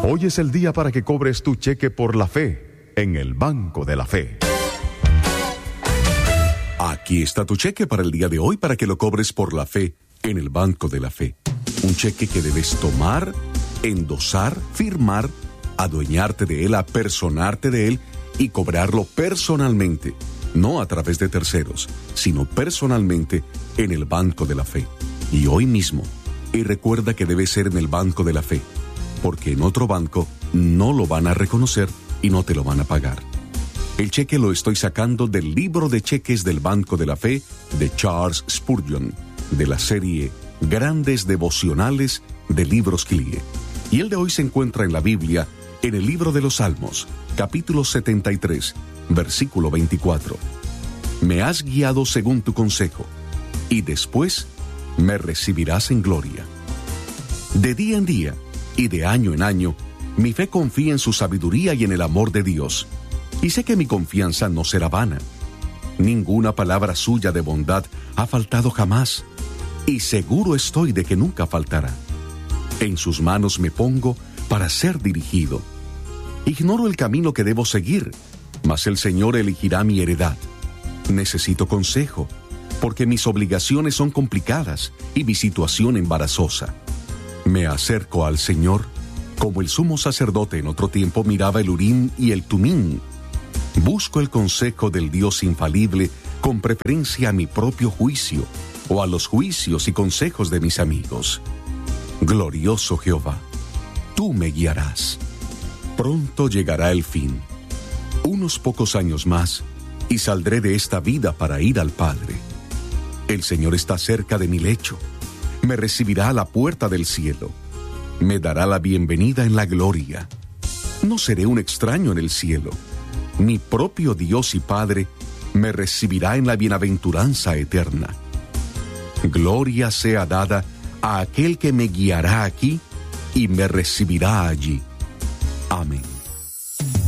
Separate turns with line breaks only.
Hoy es el día para que cobres tu cheque por la fe en el Banco de la Fe.
Aquí está tu cheque para el día de hoy para que lo cobres por la fe en el Banco de la Fe. Un cheque que debes tomar, endosar, firmar, adueñarte de él, apersonarte de él y cobrarlo personalmente, no a través de terceros, sino personalmente en el Banco de la Fe. Y hoy mismo. Y recuerda que debe ser en el Banco de la Fe, porque en otro banco no lo van a reconocer y no te lo van a pagar. El cheque lo estoy sacando del libro de cheques del Banco de la Fe de Charles Spurgeon, de la serie Grandes Devocionales de Libros Kilie. Y el de hoy se encuentra en la Biblia, en el libro de los Salmos, capítulo 73, versículo 24. Me has guiado según tu consejo, y después me recibirás en gloria. De día en día y de año en año, mi fe confía en su sabiduría y en el amor de Dios. Y sé que mi confianza no será vana. Ninguna palabra suya de bondad ha faltado jamás, y seguro estoy de que nunca faltará. En sus manos me pongo para ser dirigido. Ignoro el camino que debo seguir, mas el Señor elegirá mi heredad. Necesito consejo, porque mis obligaciones son complicadas y mi situación embarazosa. Me acerco al Señor, como el sumo sacerdote en otro tiempo miraba el Urim y el Tumim. Busco el consejo del Dios infalible con preferencia a mi propio juicio o a los juicios y consejos de mis amigos. Glorioso Jehová, tú me guiarás. Pronto llegará el fin. Unos pocos años más y saldré de esta vida para ir al Padre. El Señor está cerca de mi lecho. Me recibirá a la puerta del cielo. Me dará la bienvenida en la gloria. No seré un extraño en el cielo. Mi propio Dios y Padre me recibirá en la bienaventuranza eterna. Gloria sea dada a aquel que me guiará aquí y me recibirá allí. Amén.